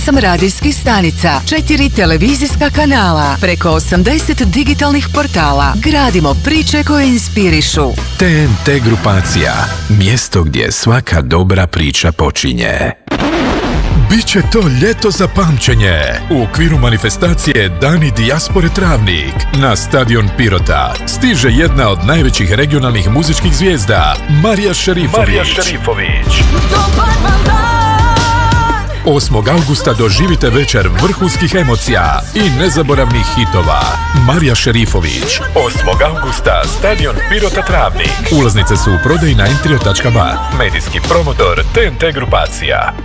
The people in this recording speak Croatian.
8 radijskih stanica, 4 televizijska kanala, preko 80 digitalnih portala. Gradimo priče koje inspirišu. TNT grupacija. Mjesto gdje svaka dobra priča počinje. Biće to ljeto za pamćenje. U okviru manifestacije Dani dijaspore Travnik na stadion Pirota stiže jedna od najvećih regionalnih muzičkih zvijezda, Marija Šerifović. 8. augusta doživite večer vrhunskih emocija i nezaboravnih hitova. Marija Šerifović. 8. augusta, stadion Pirota Travnik. Ulaznice su u prodaji na entrio.ba. Medijski promotor TNT grupacija.